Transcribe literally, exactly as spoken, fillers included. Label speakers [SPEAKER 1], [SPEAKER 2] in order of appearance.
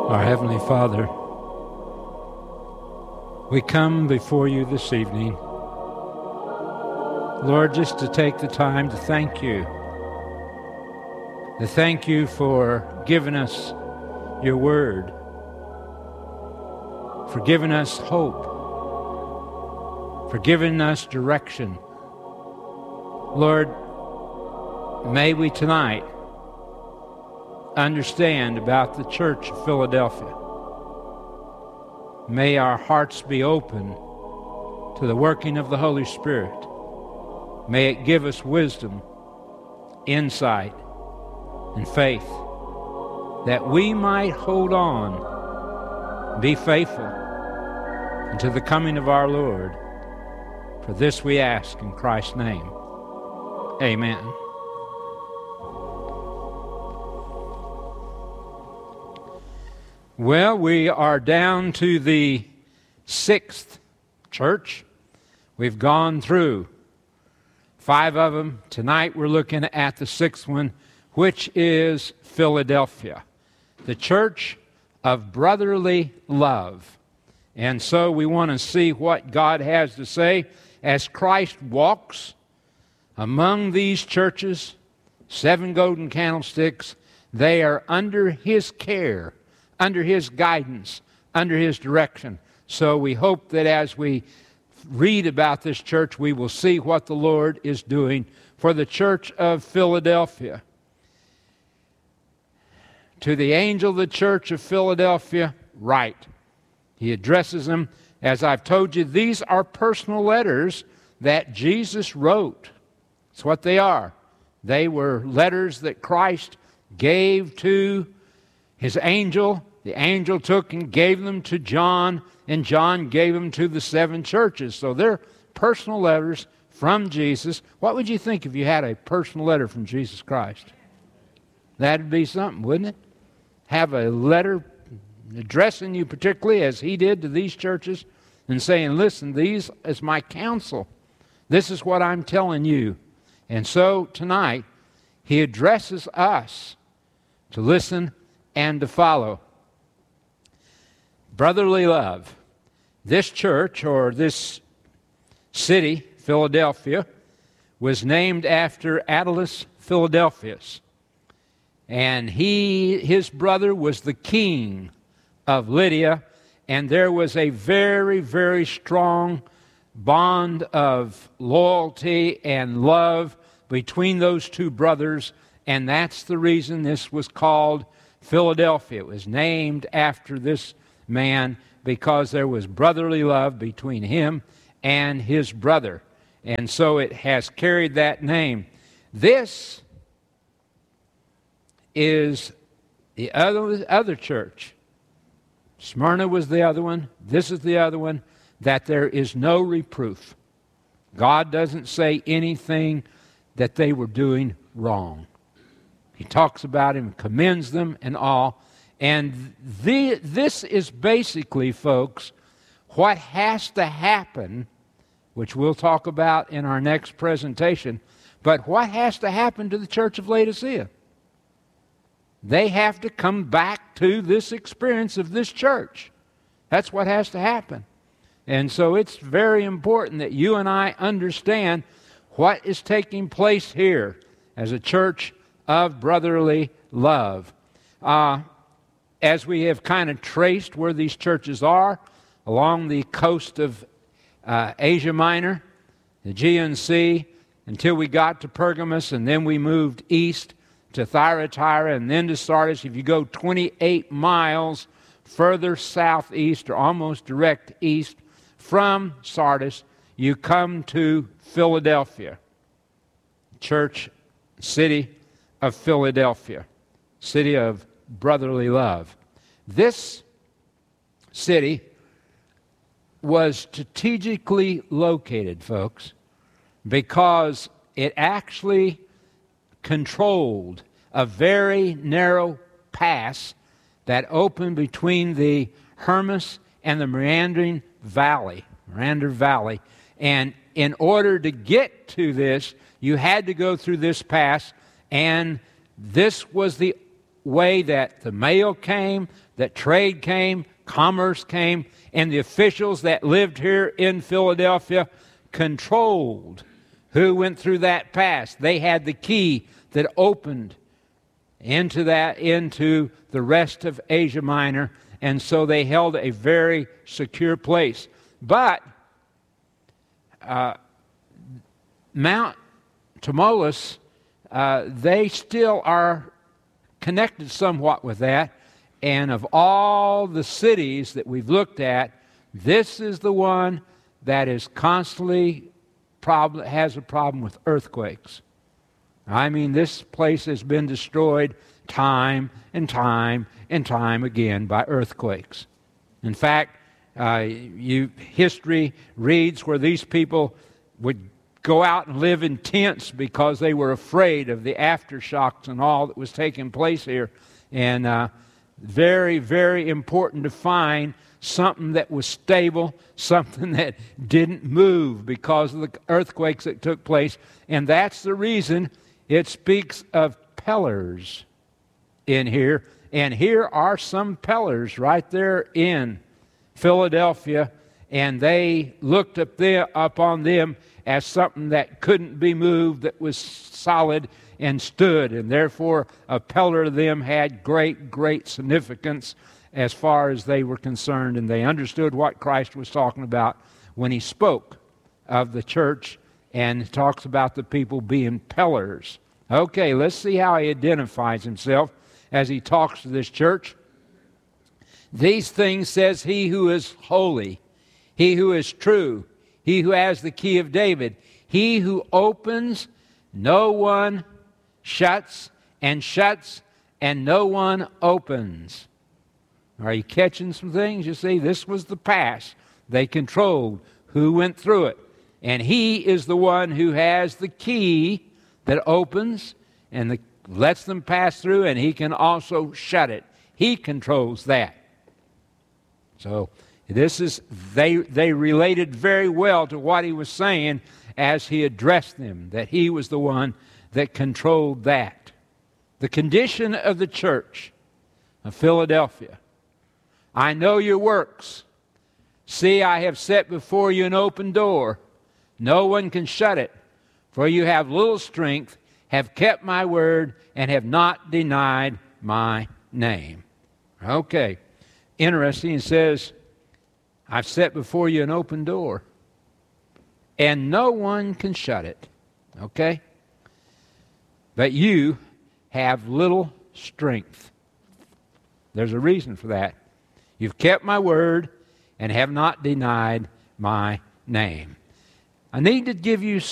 [SPEAKER 1] Our Heavenly Father, we come before you this evening, Lord, just to take the time to thank you. To thank you for giving us your word, for giving us hope, for giving us direction. Lord, may we tonight understand about the Church of Philadelphia. May our hearts be open to the working of the Holy Spirit. May it give us wisdom, insight, and faith, that we might hold on, be faithful until the coming of our Lord. For this we ask in Christ's name. Amen. Well, we are down to the sixth church. We've gone through five of them. Tonight we're looking at the sixth one, which is Philadelphia, the church of brotherly love. And so we want to see what God has to say as Christ walks among these churches, seven golden candlesticks. They are under His care, under His guidance, under His direction. So we hope that as we read about this church, we will see what the Lord is doing for the church of Philadelphia. To the angel of the church of Philadelphia, write. He addresses them. As I've told you, these are personal letters that Jesus wrote. That's what they are. They were letters that Christ gave to His angel. The angel took and gave them to John, and John gave them to the seven churches. So they're personal letters from Jesus. What would you think if you had a personal letter from Jesus Christ? That'd be something, wouldn't it? Have a letter addressing you particularly as He did to these churches and saying, listen, these is my counsel. This is what I'm telling you. And so tonight, He addresses us to listen and to follow. Brotherly love. This church, or this city, Philadelphia, was named after Attalus Philadelphus. And he, his brother was the king of Lydia, and there was a very, very strong bond of loyalty and love between those two brothers, and that's the reason this was called Philadelphia. It was named after this man because there was brotherly love between him and his brother, and so it has carried that name. This is the other, other church. Smyrna was the other one. This is the other one. That there is no reproof. God doesn't say anything that they were doing wrong. He talks about him, commends them and all. And the, this is basically, folks, what has to happen, which we'll talk about in our next presentation, but what has to happen to the church of Laodicea? They have to come back to this experience of this church. That's what has to happen. And so it's very important that you and I understand what is taking place here as a church of brotherly love. Uh, as we have kind of traced where these churches are along the coast of uh, Asia Minor, the Aegean Sea, until we got to Pergamos, and then we moved east to Thyatira, and then to Sardis. If you go twenty-eight miles further southeast, or almost direct east from Sardis, you come to Philadelphia, church, city of Philadelphia, city of brotherly love. This city was strategically located, folks, because it actually controlled a very narrow pass that opened between the Hermus and the Meandering Valley, Meander Valley. And in order to get to this, you had to go through this pass, and this was the way that the mail came, that trade came, commerce came, and the officials that lived here in Philadelphia controlled who went through that pass. They had the key that opened into that, into the rest of Asia Minor, and so they held a very secure place. But uh, Mount Tmolus, uh, they still are connected somewhat with that. And of all the cities that we've looked at, this is the one that is constantly problem, has a problem with earthquakes. I mean, this place has been destroyed time and time and time again by earthquakes. In fact, uh, you, history reads where these people would go out and live in tents because they were afraid of the aftershocks and all that was taking place here. And uh, very, very important to find something that was stable, something that didn't move because of the earthquakes that took place. And that's the reason it speaks of pillars in here. And here are some pillars right there in Philadelphia. And they looked up there upon them as something that couldn't be moved, that was solid and stood. And therefore, a pillar to them had great, great significance as far as they were concerned. And they understood what Christ was talking about when he spoke of the church and talks about the people being pillars. Okay, let's see how he identifies himself as he talks to this church. These things says he who is holy, he who is true, he who has the key of David, he who opens, no one shuts, and shuts, and no one opens. Are you catching some things? You see, this was the pass. They controlled who went through it. And he is the one who has the key that opens and the, lets them pass through, and he can also shut it. He controls that. So this is, they, they related very well to what he was saying as he addressed them, that he was the one that controlled that. The condition of the church of Philadelphia. I know your works. See, I have set before you an open door. No one can shut it. For you have little strength, have kept my word, and have not denied my name. Okay. Interesting. It says, I've set before you an open door, and no one can shut it. Okay? But you have little strength. There's a reason for that. You've kept my word and have not denied my name. I need to give you